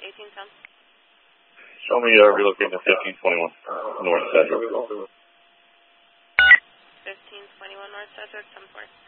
1810. Show me relocating to 1521 North Sedgwick. 1521 North Sedgwick, 10-4.